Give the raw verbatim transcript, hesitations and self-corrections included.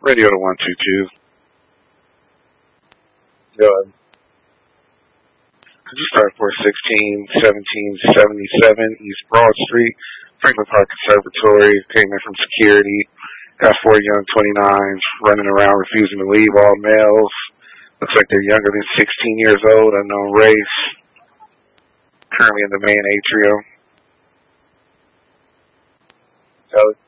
Radio to one two two. Go ahead. Could you start for sixteen seventeen seventy-seven East Broad Street, Franklin Park Conservatory? Came in from security. Got four young twenty-nines running around refusing to leave, all males. Looks like they're younger than sixteen years old, unknown race. Currently in the main atrium. Kelly?